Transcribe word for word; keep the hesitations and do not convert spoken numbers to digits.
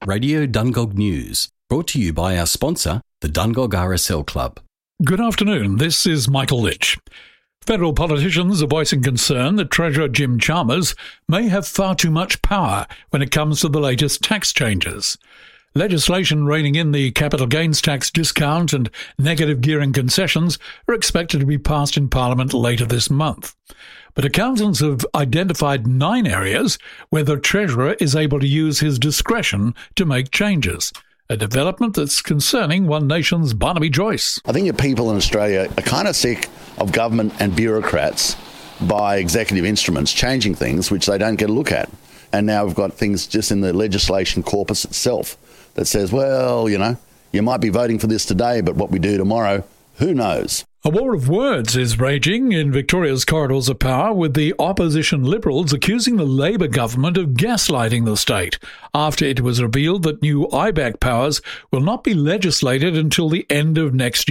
Radio Dungog News, brought to you by our sponsor, the Dungog R S L Club. Good afternoon, this is Michael Litch. Federal politicians are voicing concern that Treasurer Jim Chalmers may have far too much power when it comes to the latest tax changes. Legislation reining in the capital gains tax discount and negative gearing concessions are expected to be passed in Parliament later this month. But accountants have identified nine areas where the Treasurer is able to use his discretion to make changes, a development that's concerning One Nation's Barnaby Joyce. I think your people in Australia are kind of sick of government and bureaucrats by executive instruments changing things which they don't get a look at. And now we've got things just in the legislation corpus itself that says, well, you know, you might be voting for this today, but what we do tomorrow, who knows? A war of words is raging in Victoria's corridors of power, with the opposition Liberals accusing the Labor government of gaslighting the state after it was revealed that new I B A C powers will not be legislated until the end of next year.